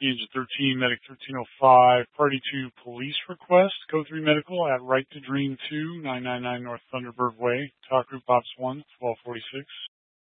Engine 13, Medic 1305, Party 2 police request, Code 3 Medical at Right to Dream 2, 999 North Thunderbird Way, Talk Group Ops 1, 1246.